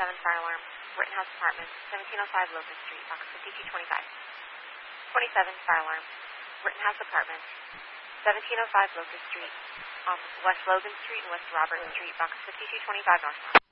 fire alarm, Rittenhouse Apartments, 1705 Locust Street, box 5225. 27 fire alarm, Rittenhouse Apartments, 1705 Locust Street, off of West Logan Street and West Robert Street, box 5225 northbound.